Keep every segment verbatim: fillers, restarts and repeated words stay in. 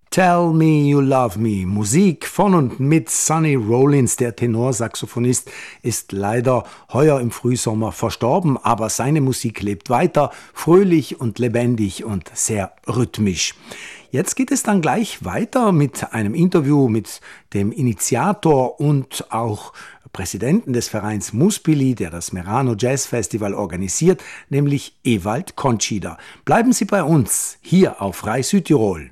Tell Me You Love Me. Musik von und mit Sonny Rollins, der Tenorsaxophonist, ist leider heuer im Frühsommer verstorben, aber seine Musik lebt weiter, fröhlich und lebendig und sehr rhythmisch. Jetzt geht es dann gleich weiter mit einem Interview mit dem Initiator und auch Präsidenten des Vereins Muspili, der das Merano Jazz Festival organisiert, nämlich Ewald Kontschieder. Bleiben Sie bei uns, hier auf Rai Südtirol.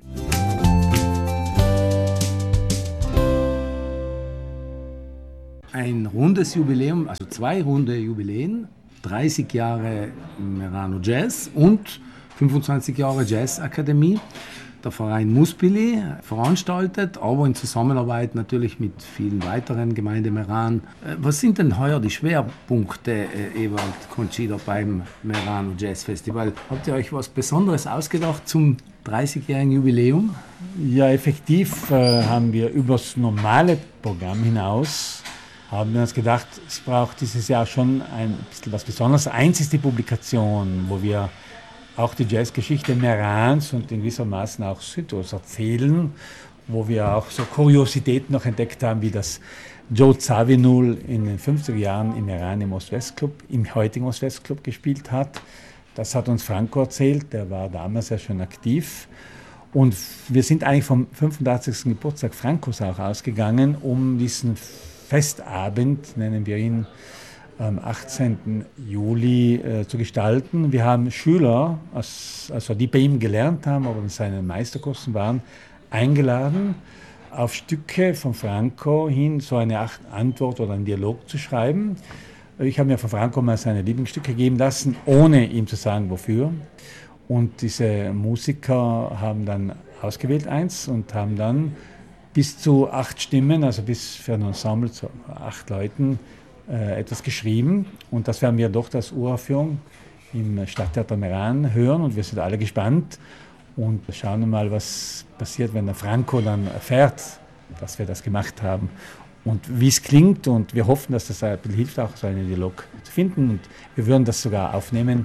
Ein rundes Jubiläum, also zwei runde Jubiläen, dreißig Jahre Merano Jazz und fünfundzwanzig Jahre Jazzakademie. Der Verein Muspili veranstaltet, aber in Zusammenarbeit natürlich mit vielen weiteren Gemeinden Meran. Was sind denn heuer die Schwerpunkte, Ewald Kontschieder, beim Merano Jazz Festival? Habt ihr euch was Besonderes ausgedacht zum dreißigjährigen Jubiläum? Ja, effektiv äh, haben wir übers normale Programm hinaus haben wir uns gedacht, es braucht dieses Jahr schon ein bisschen was Besonderes. Eins ist die Publikation, wo wir auch die Jazzgeschichte Merans und in gewissermaßen auch Südtirols erzählen, wo wir auch so Kuriositäten noch entdeckt haben, wie das Joe Zawinul in den fünfziger Jahren im Meran im Ost-West-Club, im heutigen Ost-West-Club gespielt hat. Das hat uns Franco erzählt, der war damals ja schon aktiv. Und wir sind eigentlich vom fünfundachtzigsten Geburtstag Francos auch ausgegangen, um diesen Festabend, nennen wir ihn, am achtzehnten Juli äh, zu gestalten. Wir haben Schüler, also die bei ihm gelernt haben, aber in seinen Meisterkursen waren, eingeladen, auf Stücke von Franco hin so eine Antwort oder einen Dialog zu schreiben. Ich habe mir von Franco mal seine Lieblingsstücke geben lassen, ohne ihm zu sagen, wofür. Und diese Musiker haben dann ausgewählt eins und haben dann bis zu acht Stimmen, also bis für ein Ensemble zu acht Leuten, äh, etwas geschrieben. Und das werden wir doch als Uraufführung im Stadttheater Meran hören. Und wir sind alle gespannt und schauen mal, was passiert, wenn der Franco dann erfährt, dass wir das gemacht haben. Und wie es klingt. Und wir hoffen, dass das ein bisschen hilft, auch so einen Dialog zu finden. Und wir würden das sogar aufnehmen.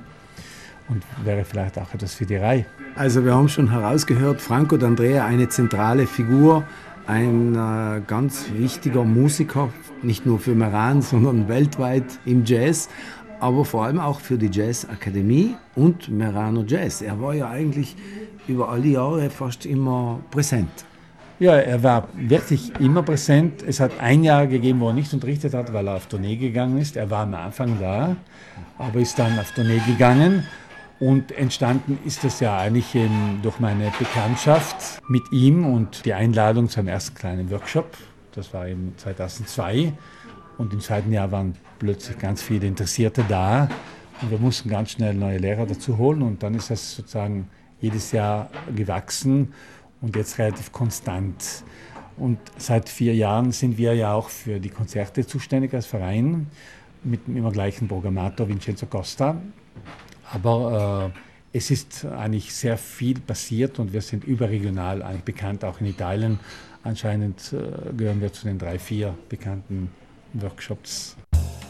Und wäre vielleicht auch etwas für die Reihe. Also wir haben schon herausgehört, Franco D'Andrea, eine zentrale Figur, ein äh, ganz wichtiger Musiker, nicht nur für Meran, sondern weltweit im Jazz, aber vor allem auch für die Jazzakademie und Merano Jazz. Er war ja eigentlich über all die Jahre fast immer präsent. Ja, er war wirklich immer präsent. Es hat ein Jahr gegeben, wo er nicht unterrichtet hat, weil er auf Tournee gegangen ist. Er war am Anfang da, aber ist dann auf Tournee gegangen. Und entstanden ist das ja eigentlich ähm, durch meine Bekanntschaft mit ihm und die Einladung zu einem ersten kleinen Workshop. Das war eben zweitausendzwei. Und im zweiten Jahr waren plötzlich ganz viele Interessierte da. Und wir mussten ganz schnell neue Lehrer dazu holen. Und dann ist das sozusagen jedes Jahr gewachsen und jetzt relativ konstant. Und seit vier Jahren sind wir ja auch für die Konzerte zuständig als Verein mit dem immer gleichen Programmator Vincenzo Costa. Aber äh, es ist eigentlich sehr viel passiert und wir sind überregional eigentlich bekannt, auch in Italien. Anscheinend äh, gehören wir zu den drei, vier bekannten Workshops